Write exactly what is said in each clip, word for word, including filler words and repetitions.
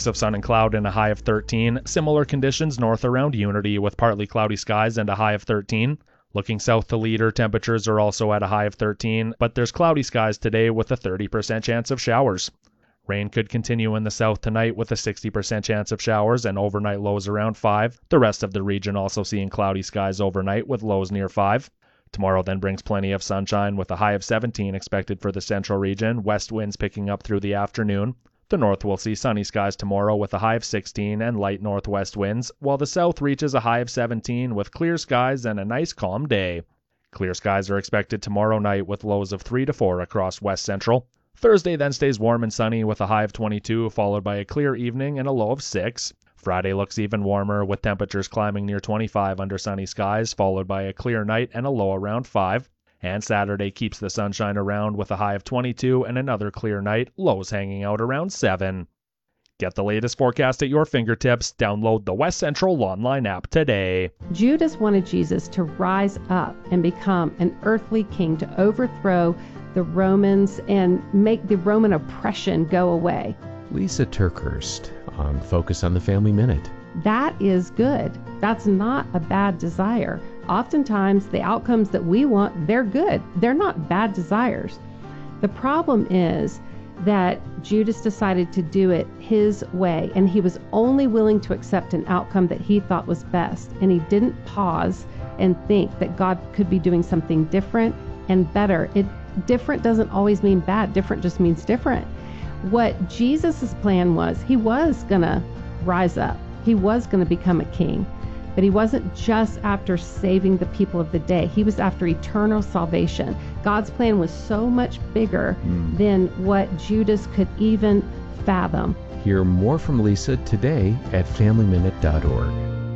mix of sun and cloud and a high of thirteen. Similar conditions north around Unity with partly cloudy skies and a high of thirteen. Looking south to Leader, temperatures are also at a high of thirteen, but there's cloudy skies today with a thirty percent chance of showers. Rain could continue in the south tonight with a sixty percent chance of showers and overnight lows around five. The rest of the region also seeing cloudy skies overnight with lows near five. Tomorrow then brings plenty of sunshine with a high of seventeen expected for the central region, west winds picking up through the afternoon. The north will see sunny skies tomorrow with a high of sixteen and light northwest winds, while the south reaches a high of seventeen with clear skies and a nice calm day. Clear skies are expected tomorrow night with lows of three to four across west central. Thursday then stays warm and sunny with a high of twenty-two, followed by a clear evening and a low of six. Friday looks even warmer with temperatures climbing near twenty-five under sunny skies, followed by a clear night and a low around five. And Saturday keeps the sunshine around with a high of twenty-two and another clear night, lows hanging out around seven. Get the latest forecast at your fingertips. Download the West Central online app today. Judas wanted Jesus to rise up and become an earthly king to overthrow the Romans and make the Roman oppression go away. Lisa Turkhurst on Focus on the Family Minute. That is good. That's not a bad desire. Oftentimes, the outcomes that we want, they're good. They're not bad desires. The problem is that Judas decided to do it his way, and he was only willing to accept an outcome that he thought was best, and he didn't pause and think that God could be doing something different and better. It different doesn't always mean bad. Different just means different. What Jesus' plan was, he was going to rise up. He was going to become a king. But he wasn't just after saving the people of the day. He was after eternal salvation. God's plan was so much bigger mm. than what Judas could even fathom. Hear more from Lisa today at family minute dot org.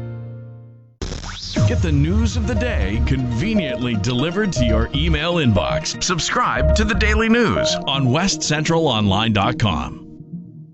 Get the news of the day conveniently delivered to your email inbox. Subscribe to the Daily News on west central online dot com.